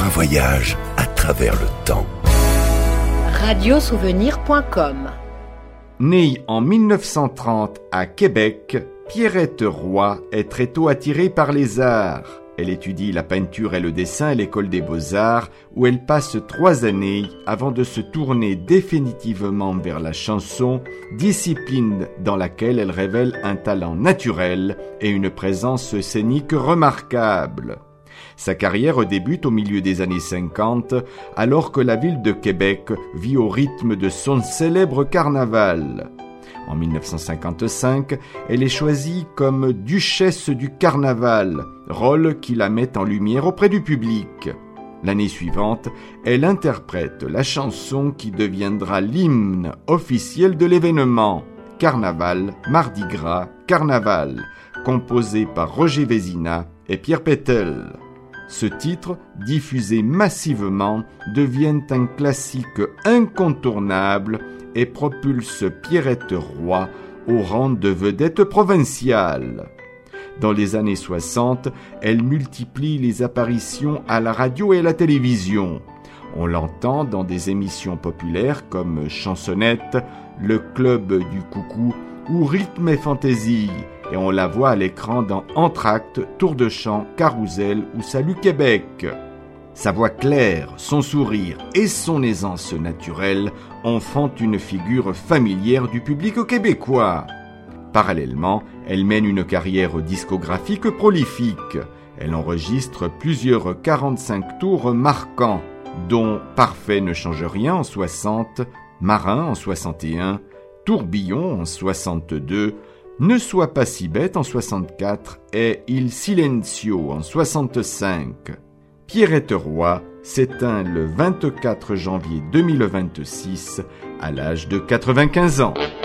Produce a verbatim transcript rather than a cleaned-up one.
voyage à travers le temps. radio souvenir point com. Née en mille neuf cent trente à Québec, Pierrette Roy est très tôt attirée par les arts. Elle étudie la peinture et le dessin à l'école des beaux-arts, où elle passe trois années avant de se tourner définitivement vers la chanson, discipline dans laquelle elle révèle un talent naturel et une présence scénique remarquable. Sa carrière débute au milieu des années cinquante, alors que la ville de Québec vit au rythme de son célèbre carnaval. En mille neuf cent cinquante-cinq, elle est choisie comme duchesse du carnaval, rôle qui la met en lumière auprès du public. L'année suivante, elle interprète la chanson qui deviendra l'hymne officiel de l'événement, Carnaval, Mardi Gras, Carnaval, composé par Roger Vézina et Pierre Pétel. Ce titre, diffusé massivement, devient un classique incontournable et propulse Pierrette Roy au rang de vedette provinciale. Dans les années soixante, elle multiplie les apparitions à la radio et à la télévision. On l'entend dans des émissions populaires comme Chansonnette, Le Club du Coucou ou Rythme et Fantaisie, et on la voit à l'écran dans Entr'acte, Tour de Chant, Carousel ou Salut Québec. Sa voix claire, son sourire et son aisance naturelle en font une figure familière du public québécois. Parallèlement, elle mène une carrière discographique prolifique. Elle enregistre plusieurs quarante-cinq tours marquants, dont Parfait ne change rien en soixante, Marin en soixante et un, Tourbillon en soixante-deux, Ne sois pas si bête en soixante-quatre et Il Silencio en soixante-cinq. Pierrette Roy s'éteint le vingt-quatre janvier deux mille vingt-six à l'âge de quatre-vingt-quinze ans.